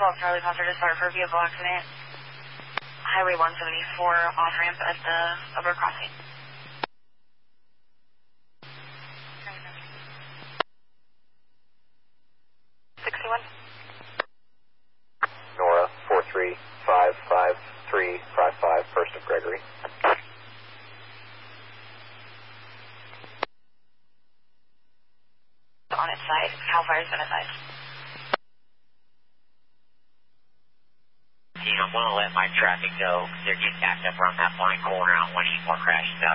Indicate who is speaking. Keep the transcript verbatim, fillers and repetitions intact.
Speaker 1: twelve Charlie Foster to start for vehicle accident. Highway one seventy-four off ramp at the over crossing. sixty-one.
Speaker 2: Nora, four three five five three five five, first of Gregory.
Speaker 1: On its side. Cal Fire's been aside.
Speaker 3: You know, I'm going to let my traffic go. They're getting backed up around that blind corner on one eighty-four crashed out.